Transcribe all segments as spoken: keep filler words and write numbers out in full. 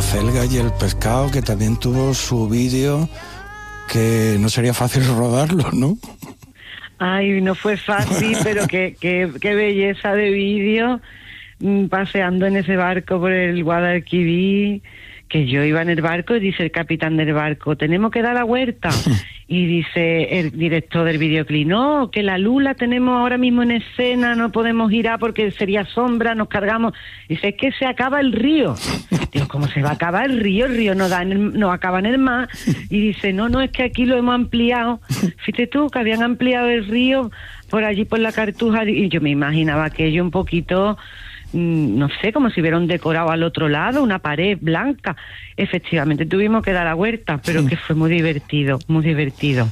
acelga y el pescado, que también tuvo su vídeo, que no sería fácil rodarlo, ¿no? Ay, no fue fácil, pero qué, qué, qué belleza de vídeo, paseando en ese barco por el Guadalquivir, que yo iba en el barco y dice el capitán del barco, tenemos que dar la huerta. Y dice el director del videoclip, no, que la luz la tenemos ahora mismo en escena, no podemos girar porque sería sombra, nos cargamos. Dice, es que se acaba el río. Digo, ¿cómo se va a acabar el río? El río no, da en el, no acaba en el mar. Y dice, no, no, es que aquí lo hemos ampliado. Fíjate tú, que habían ampliado el río por allí, por la Cartuja. Y yo me imaginaba aquello un poquito... no sé, como si hubiera un decorado al otro lado, una pared blanca. Efectivamente, tuvimos que dar la huerta, pero que fue muy divertido, muy divertido.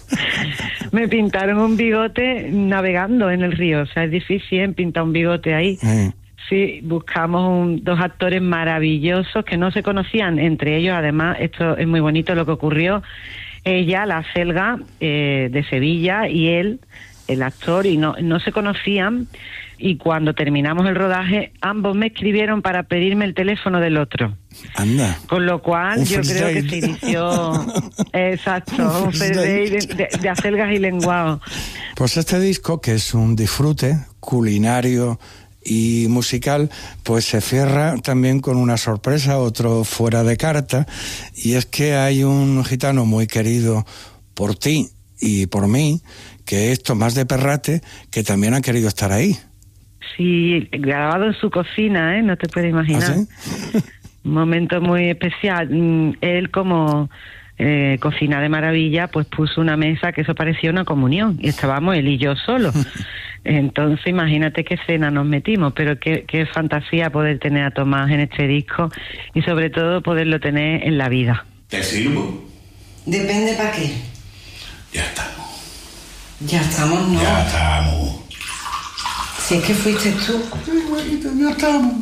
Me pintaron un bigote navegando en el río, o sea, es difícil, ¿eh?, pintar un bigote ahí. Mm. Sí, buscamos un, dos actores maravillosos que no se conocían entre ellos. Además, esto es muy bonito lo que ocurrió. Ella, la Selga, eh, de Sevilla, y él, el actor, y no, no se conocían. Y cuando terminamos el rodaje, ambos me escribieron para pedirme el teléfono del otro. Anda. Con lo cual, un yo creo date. que se inició... Exacto, un first date de, de acelgas y lenguado. Pues este disco, que es un disfrute culinario y musical, pues se cierra también con una sorpresa, otro fuera de carta, y es que hay un gitano muy querido por ti y por mí, que es Tomás de Perrate, que también ha querido estar ahí. Sí, grabado en su cocina, ¿eh? No te puedes imaginar. ¿Ah, sí? Un momento muy especial. Él, como eh, cocina de maravilla, pues puso una mesa que eso parecía una comunión, y estábamos él y yo solos. Entonces, imagínate qué cena nos metimos, pero qué, qué fantasía poder tener a Tomás en este disco, y sobre todo poderlo tener en la vida. ¿Te sirvo? Depende para qué. Ya estamos. Ya estamos, ¿no? Ya estamos. Si es que fuiste tú. Sí, güerita, ya estamos.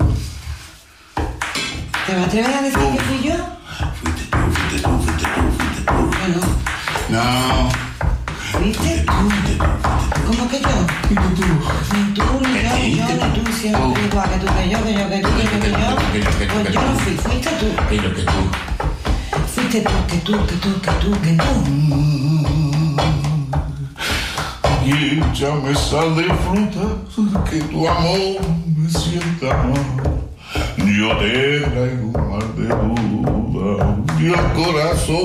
¿Te vas a atrever a decir tú. que fui yo? Fuiste tú, fuiste tú, fuiste tú, fuiste tú. Bueno. No. ¿Fuiste tú? Fuiste tú, fuiste tú. ¿Cómo que yo? Fuiste tú. Ni tú, ni yo, ni yo, ni tú, siempre igual que tú, que yo, que yo, que tú, que yo, que yo. Pues yo no fui, fuiste tú. Que yo, que tú. Fuiste tú, que tú, que tú, que tú, que tú. Y ya me sale fruta que tu amor me sienta. Yo te traigo un mar de duda y el corazón